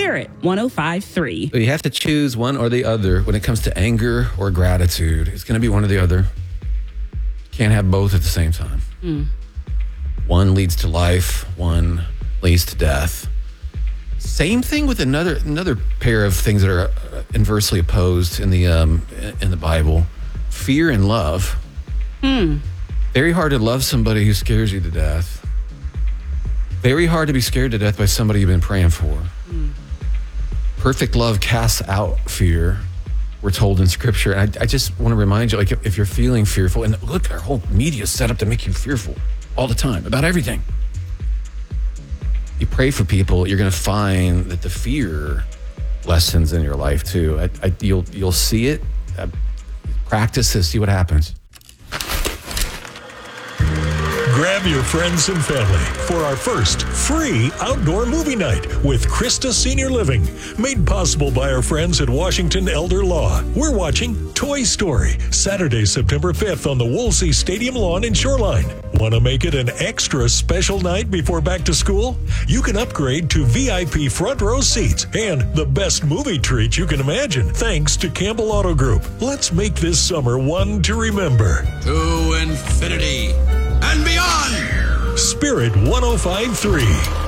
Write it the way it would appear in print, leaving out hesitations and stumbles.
Spirit 105.3. You have to choose one or the other when it comes to anger or gratitude. It's going to be one or the other. Can't have both at the same time. One leads to life, one leads to death. Same thing with another pair of things that are inversely opposed in the Bible. Fear and love. Very hard to love somebody who scares you to death. Very hard to be scared to death by somebody you've been praying for. Perfect love casts out fear, we're told in Scripture. And I just want to remind you, like, if you're feeling fearful, and look, our whole media is set up to make you fearful all the time about everything. You pray for people, you're going to find that the fear lessens in your life too. You'll see it. Practice this, see what happens. Grab your friends and family for our first free outdoor movie night with Krista Senior Living, made possible by our friends at Washington Elder Law. We're watching Toy Story, Saturday, September 5th on the Woolsey Stadium lawn in Shoreline. Want to make it an extra special night before back to school? You can upgrade to VIP front row seats and the best movie treat you can imagine, thanks to Campbell Auto Group. Let's make this summer one to remember. To infinity and beyond. Spirit 105.3.